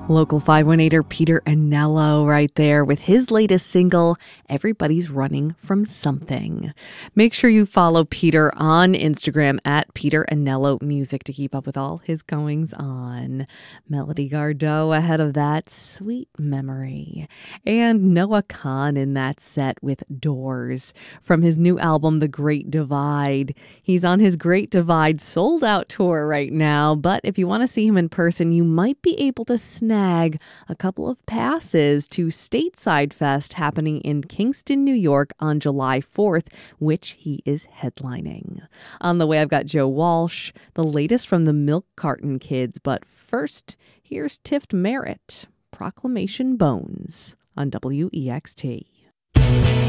Local 518er Peter Anello right there with his latest single, Everybody's Running from Something. Make sure you follow Peter on Instagram at Peter Anello Music to keep up with all his goings on. Melody Gardot ahead of that, Sweet Memory. And Noah Kahan in that set with Doors from his new album, The Great Divide. He's on his Great Divide sold out tour right now, but if you want to see him in person, you might be able to snag a couple of passes to Stateside Fest happening in Kingston, New York on July 4th, which he is headlining. On the way, I've got Joe Walsh, the latest from the Milk Carton Kids, but first, here's Tift Merritt, Proclamation Bones on WEXT.